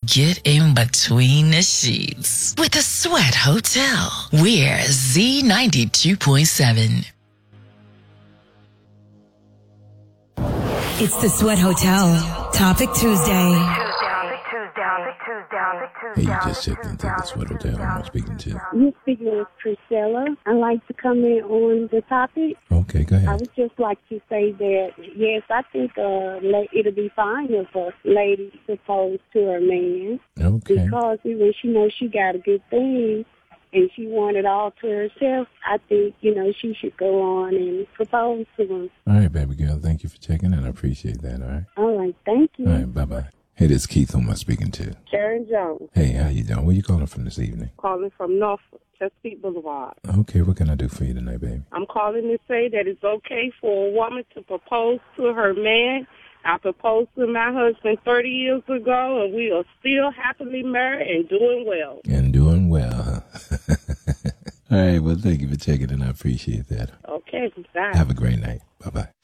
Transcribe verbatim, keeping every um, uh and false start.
Get in between the sheets with the Sweat Hotel. We're Z ninety-two point seven. It's the Sweat Hotel. Topic Tuesday. Hey, you just checked into the Sweat Hotel. Who am I speaking to? You're speaking with Priscilla. I'd like to comment on the topic. Okay, go ahead. I would just like to say that, yes, I think uh, it'll be fine if a lady proposed to her man. Okay. Because even she knows she got a good thing and she wanted all to herself, I think, you know, she should go on and propose to him. All right, baby girl. Thank you for checking in. I appreciate that, all right? All right, thank you. All right, bye-bye. Hey, this is Keith. Who am I speaking to? Sharon Jones. Hey, how you doing? Where you calling from this evening? Calling from Norfolk, Chesapeake Boulevard. Okay, what can I do for you tonight, baby? I'm calling to say that it's okay for a woman to propose to her man. I proposed to my husband thirty years ago, and we are still happily married and doing well. And doing well, huh? All right, well, thank you for checking in. I appreciate that. Okay, bye. Have a great night. Bye-bye.